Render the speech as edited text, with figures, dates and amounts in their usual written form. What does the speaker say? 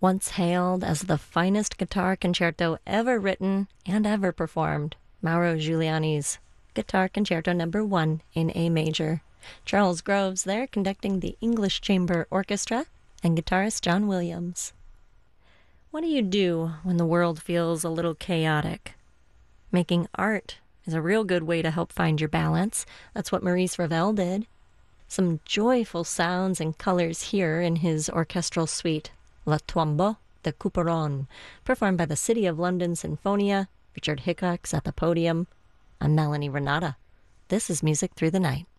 Once hailed as the finest guitar concerto ever written and ever performed, Mauro Giuliani's Guitar Concerto No. 1 in A major. Charles Groves there conducting the English Chamber Orchestra and guitarist John Williams. What do you do when the world feels a little chaotic? Making art is a real good way to help find your balance. That's what Maurice Ravel did. Some joyful sounds and colors here in his orchestral suite, La Tombeau de Couperon, performed by the City of London Sinfonia. Richard Hickox at the podium. I'm Melanie Renata. This is Music Through the Night.